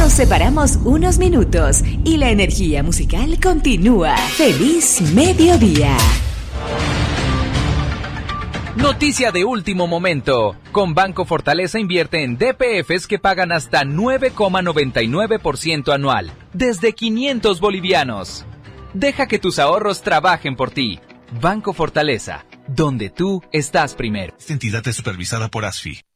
Nos separamos unos minutos y la energía musical continúa. ¡Feliz mediodía! Noticia de último momento. Con Banco Fortaleza invierte en DPFs que pagan hasta 9,99% anual, desde 500 bolivianos. Deja que tus ahorros trabajen por ti. Banco Fortaleza, donde tú estás primero. Esta entidad es supervisada por ASFI.